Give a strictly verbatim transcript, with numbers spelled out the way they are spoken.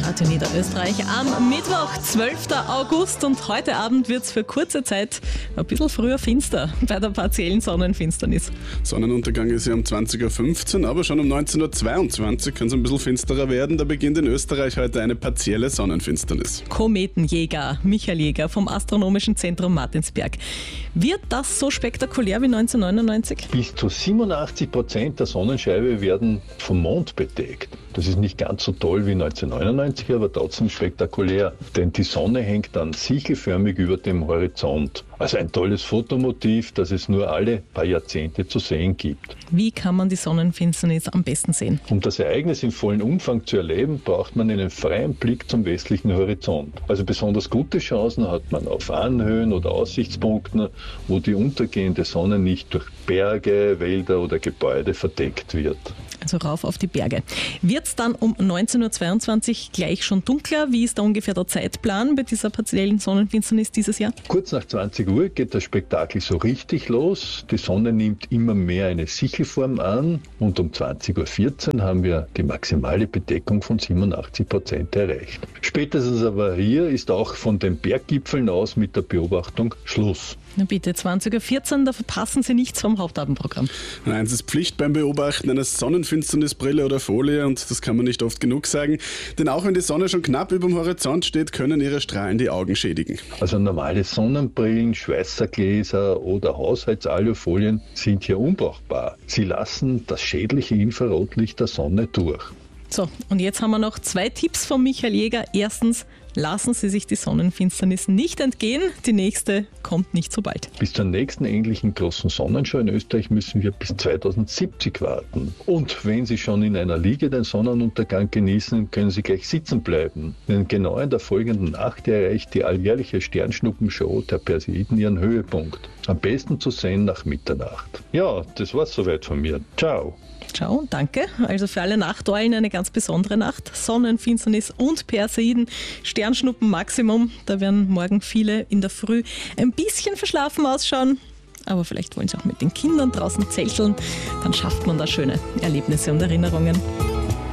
Radio Niederösterreich am Mittwoch, zwölften August, und heute Abend wird es für kurze Zeit ein bisschen früher finster bei der partiellen Sonnenfinsternis. Sonnenuntergang ist ja um zwanzig Uhr fünfzehn, aber schon um neunzehn Uhr zweiundzwanzig kann es ein bisschen finsterer werden. Da beginnt in Österreich heute eine partielle Sonnenfinsternis. Kometenjäger Michael Jäger vom Astronomischen Zentrum Martinsberg. Wird das so spektakulär wie neunzehnhundertneunundneunzig? Bis zu siebenundachtzig Prozent der Sonnenscheibe werden vom Mond bedeckt. Das ist nicht ganz so toll wie neunzehnhundertneunundneunzig, aber trotzdem spektakulär, denn die Sonne hängt dann sichelförmig über dem Horizont. Also ein tolles Fotomotiv, das es nur alle paar Jahrzehnte zu sehen gibt. Wie kann man die Sonnenfinsternis am besten sehen? Um das Ereignis im vollen Umfang zu erleben, braucht man einen freien Blick zum westlichen Horizont. Also besonders gute Chancen hat man auf Anhöhen oder Aussichtspunkten, wo die untergehende Sonne nicht durch Berge, Wälder oder Gebäude verdeckt wird. Also rauf auf die Berge. Wird es dann um neunzehn Uhr zweiundzwanzig gleich schon dunkler? Wie ist da ungefähr der Zeitplan bei dieser partiellen Sonnenfinsternis dieses Jahr? Kurz nach zwanzig Uhr geht das Spektakel so richtig los. Die Sonne nimmt immer mehr eine Sichelform an und um zwanzig Uhr vierzehn haben wir die maximale Bedeckung von siebenundachtzig Prozent erreicht. Spätestens aber hier ist auch von den Berggipfeln aus mit der Beobachtung Schluss. Na bitte, zwanzig Uhr vierzehn, da verpassen Sie nichts vom Hauptabendprogramm. Eins ist Pflicht beim Beobachten einer Sonnenfinsternisbrille oder Folie, und das kann man nicht oft genug sagen. Denn auch wenn die Sonne schon knapp über dem Horizont steht, können ihre Strahlen die Augen schädigen. Also normale Sonnenbrillen, Schweißergläser oder Haushaltsalufolien sind hier unbrauchbar. Sie lassen das schädliche Infrarotlicht der Sonne durch. So, und jetzt haben wir noch zwei Tipps von Michael Jäger. Erstens, lassen Sie sich die Sonnenfinsternis nicht entgehen. Die nächste kommt nicht so bald. Bis zur nächsten ähnlichen großen Sonnenschau in Österreich müssen wir bis zweitausendsiebzig warten. Und wenn Sie schon in einer Liege den Sonnenuntergang genießen, können Sie gleich sitzen bleiben. Denn genau in der folgenden Nacht erreicht die alljährliche Sternschnuppenshow der Perseiden ihren Höhepunkt. Am besten zu sehen nach Mitternacht. Ja, das war's soweit von mir. Ciao. Ciao, danke. Also für alle Nachteulen eine ganz besondere Nacht. Sonnenfinsternis und Perseiden, Sternschnuppen Maximum. Da werden morgen viele in der Früh ein bisschen verschlafen ausschauen. Aber vielleicht wollen sie auch mit den Kindern draußen zelteln. Dann schafft man da schöne Erlebnisse und Erinnerungen.